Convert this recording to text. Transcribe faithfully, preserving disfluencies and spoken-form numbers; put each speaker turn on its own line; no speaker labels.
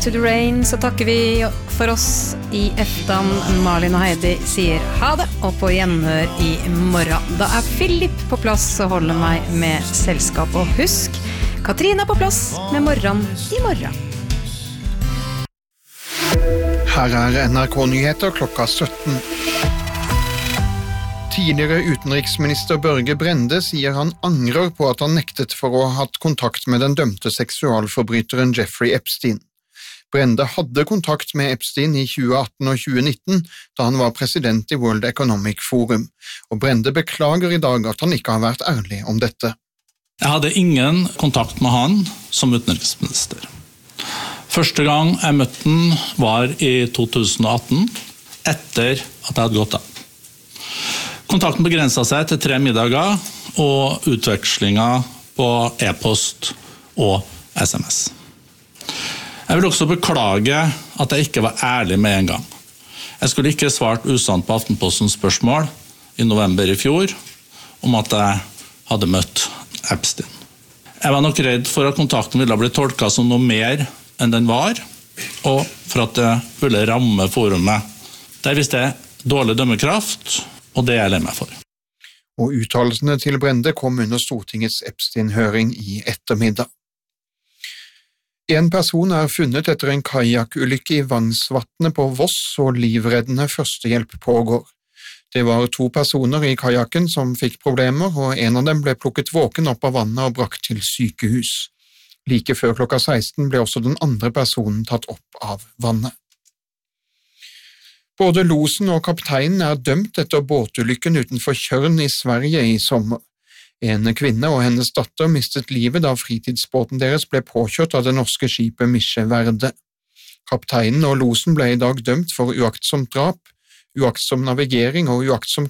to the rain, så takker vi for oss i eftan. Malin og Heidi sier ha det, og på gjenhør i morgen. Da er Philip på plass og holder meg med selskap. Og husk, Katrine er på plass med morgen i morgen.
Her er N R K-nyheter klokka sytten. Tidligere utenriksminister Børge Brende sier han angrer på at han nektet for å ha hatt kontakt med den dømte seksualforbryteren Jeffrey Epstein. Brende hadde kontakt med Epstein i tjue atten og tjue nitten, da han var president i World Economic Forum, og Brende beklager i dag at han ikke har vært ærlig om dette.
Jeg hadde ingen kontakt med han som utenriksminister. Første gang jeg møtte han var i to tusen og atten, etter at jeg hadde gått av. Kontakten begrenset seg til tre middager og utvekslinger på e-post og sms. Jeg vil også beklage at jeg ikke var ærlig med en gang. Jeg skulle ikke svart usant på Aftenpostens spørsmål i november i fjor om at jeg hadde møtt Epstein. Jeg var nok redd for at kontakten ville bli tolket som noe mer enn den var, og for at det ville ramme forumet. Der visste jeg dårlig dømmekraft, og det er jeg lei meg for.
Og uttalelsene til Brende kom under Stortingets Epstein-høring i ettermiddag. En person er funnet etter en kajakulykke i Vangsvatnet på Voss, og livreddende førstehjelp pågår. Det var to personer i kajakken som fikk problemer, og en av dem ble plukket våken opp av vannet og brakt til sykehus. Like før klokka seksten ble også den andre personen tatt opp av vannet. Både losen og kapteinen er dømt etter båtulykken utenfor Tjørn i Sverige i sommer. En kvinne og hennes datter mistet livet da fritidsbåten deres ble påkjørt av det norske skipet Misje Verde. Kapteinen og losen ble i dag dømt for uaktsomt drap, uaktsom navigering og uaktsom